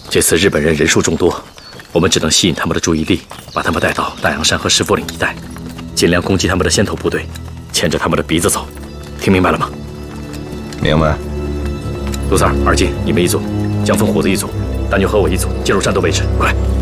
这次日本人人数众多，我们只能吸引他们的注意力，把他们带到大洋山和石佛岭一带，尽量攻击他们的先头部队，牵着他们的鼻子走。听明白了吗？ 明白。 陆三、二进，你们一组；江峰、虎子一组；大牛和我一组，进入战斗位置，快！